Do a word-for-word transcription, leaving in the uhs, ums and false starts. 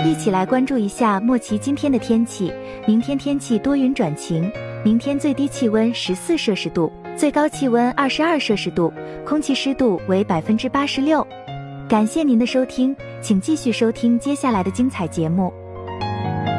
一起来关注一下莫奇今天的天气。明天天气多云转晴，明天最低气温十四摄氏度，最高气温二十二摄氏度，空气湿度为百分之八十六。感谢您的收听，请继续收听接下来的精彩节目。